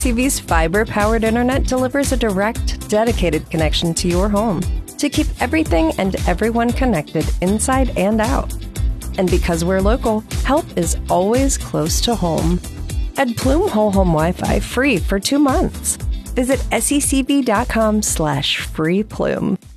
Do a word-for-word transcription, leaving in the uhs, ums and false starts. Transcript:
C V's fiber-powered internet delivers a direct, dedicated connection to your home to keep everything and everyone connected inside and out. And because we're local, help is always close to home. Add Plume Whole Home Wi-Fi free for two months. Visit secv.com slash free plume.